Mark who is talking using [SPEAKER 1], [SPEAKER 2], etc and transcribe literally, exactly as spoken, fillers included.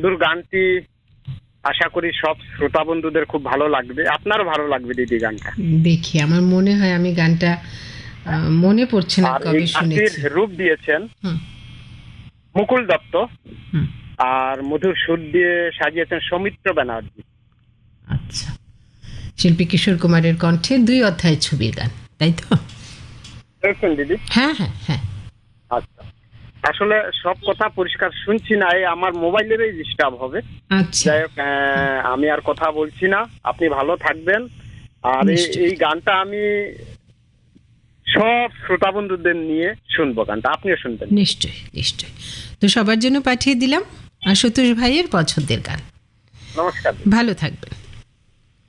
[SPEAKER 1] সুন্দর গানটি আশা করি সব শ্রোতা বন্ধুদের খুব ভালো লাগবে, আপনারও ভালো লাগবে দিদি গানটা।
[SPEAKER 2] দেখি, আমার মনে হয় আমি গানটা আহ, মনে পড়ছে না
[SPEAKER 1] আর এই
[SPEAKER 2] কবে
[SPEAKER 1] গানটির
[SPEAKER 2] শুনেছি।
[SPEAKER 1] রূপ দিয়েছেন
[SPEAKER 2] হুম,
[SPEAKER 1] মুকুল দত্ত,
[SPEAKER 2] হুম,
[SPEAKER 1] আর মধুর সুর দিয়ে সাজিয়েছেন সৌমিত্র ব্যানার্জি।
[SPEAKER 2] আচ্ছা। শিল্পী কিশোর কুমারের কণ্ঠে দুই অধ্যায় ছবির গান, তাই তো?
[SPEAKER 1] দেখছেন দিদি?
[SPEAKER 2] হ্যাঁ, হ্যাঁ, হ্যাঁ।
[SPEAKER 1] আচ্ছা, আসলে সব কথা পরিষ্কার শুনছি না, এই আমার মোবাইলেরই ডিস্টার্ব হবে।
[SPEAKER 2] আচ্ছা,
[SPEAKER 1] যাই হোক, আহ, আমি আর কথা বলছি না, আপনি ভালো থাকবেন। আর এই-
[SPEAKER 2] নিশ্চয়ই।
[SPEAKER 1] এই গানটা আমি সব শ্রোতা বন্ধুদের নিয়ে শুনবো, গানটা আপনিও শুনবেন।
[SPEAKER 2] নিশ্চয়ই, নিশ্চয়ই। তো সবার জন্য পাঠিয়ে দিলাম আশুতোষ ভাইয়ের পছন্দের গান।
[SPEAKER 1] নমস্কার।
[SPEAKER 2] ভালো থাকবেন।